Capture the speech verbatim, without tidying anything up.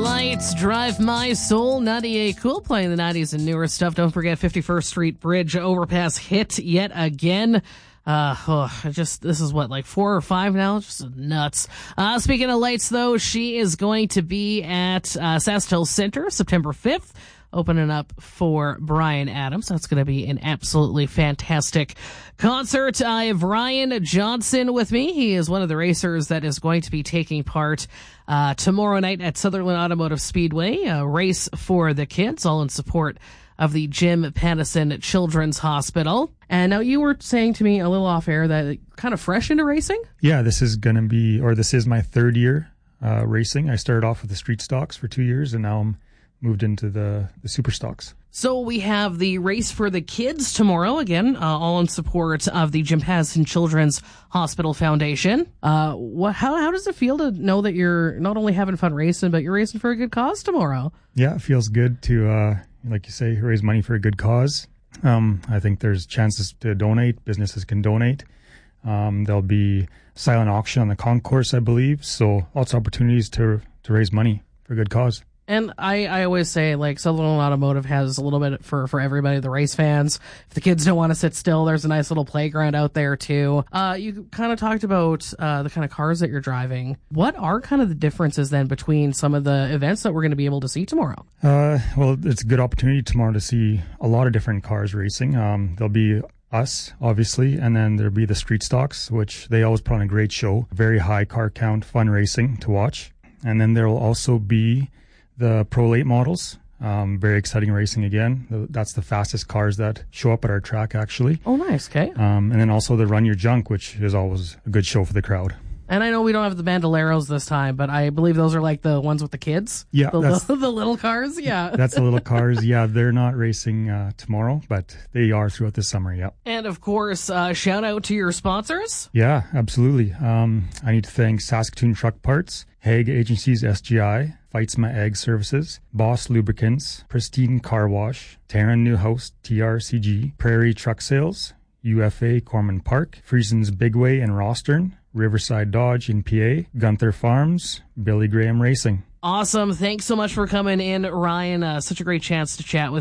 Lights Drive My Soul, ninety-eight Cool, playing the nineties and newer stuff. Don't forget fifty-first Street Bridge overpass hit yet again. Uh, oh, I just, this is what, like four or five now? Just nuts. Uh, speaking of lights though, she is going to be at, uh, SaskTel Center September fifth, opening up for Bryan Adams. That's going to be an absolutely fantastic concert. I have Ryan Johnson with me. He is one of the racers that is going to be taking part uh, tomorrow night at Sutherland Automotive Speedway, a race for the kids, all in support of the Jim Pattison Children's Hospital. And now you were saying to me a little off air that kind of fresh into racing? Yeah, this is going to be, or this is my third year uh, racing. I started off with the street stocks for two years and now I'm moved into the, the super stocks. So we have the race for the kids tomorrow, again, uh, all in support of the Jim Pattison Children's Hospital Foundation. Uh, what, how, how does it feel to know that you're not only having fun racing, but you're racing for a good cause tomorrow? Yeah, it feels good to, uh, like you say, raise money for a good cause. Um, I think there's chances to donate. Businesses can donate. Um, there'll be silent auction on the concourse, I believe. So lots of opportunities to, to raise money for a good cause. And I, I always say, like, Sutherland Automotive has a little bit for, for everybody, the race fans. If the kids don't want to sit still, there's a nice little playground out there, too. Uh, you kind of talked about uh, the kind of cars that you're driving. What are kind of the differences, then, between some of the events that we're going to be able to see tomorrow? Uh, well, it's a good opportunity tomorrow to see a lot of different cars racing. Um, there'll be us, obviously, and then there'll be the street stocks, which they always put on a great show. Very high car count, fun racing to watch. And then there will also be the Pro Late models, um, very exciting racing again. That's the fastest cars that show up at our track, actually. Oh, nice. Okay. Um, and then also the Run Your Junk, which is always a good show for the crowd. And I know we don't have the Bandoleros this time, but I believe those are like the ones with the kids. Yeah. The, that's, the, the little cars. Yeah. That's the little cars. Yeah. They're not racing uh, tomorrow, but they are throughout the summer. Yeah. And of course, uh, shout out to your sponsors. Yeah, absolutely. Um, I need to thank Saskatoon Truck Parts, Hague Agencies S G I, Feitzma Ag Services, Boss Lubricants, Pristine Car Wash, Taryn Newhouse T R C G, Prairie Truck Sales, U F A Corman Park, Friesen's Bigway in Rostern, Riverside Dodge in P A, Gunther Farms, Billy Graham Racing. Awesome. Thanks so much for coming in, Ryan. Uh, such a great chance to chat with